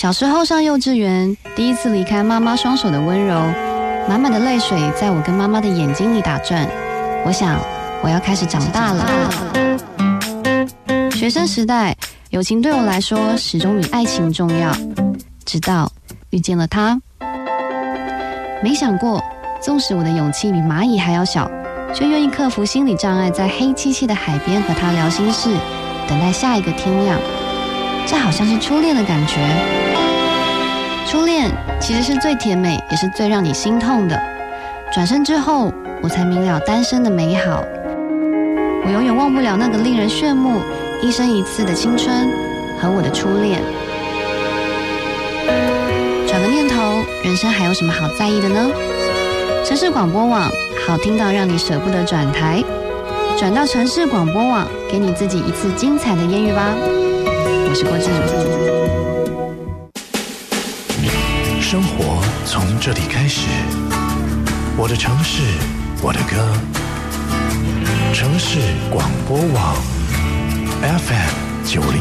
小时候上幼稚园，第一次离开妈妈双手的温柔，满满的泪水在我跟妈妈的眼睛里打转。我想，我要开始长大了。学生时代，友情对我来说始终比爱情重要。直到遇见了他，没想过，纵使我的勇气比蚂蚁还要小，却愿意克服心理障碍，在黑漆漆的海边和他聊心事，等待下一个天亮。这好像是初恋的感觉。初恋其实是最甜美，也是最让你心痛的。转身之后，我才明了单身的美好。我永远忘不了那个令人炫目、一生一次的青春和我的初恋。转个念头，人生还有什么好在意的呢？城市广播网，好听到让你舍不得转台。转到城市广播网，给你自己一次精彩的艳遇吧。我是郭靖。 生活从这里开始，我的城市，我的歌。城市广播网 FM90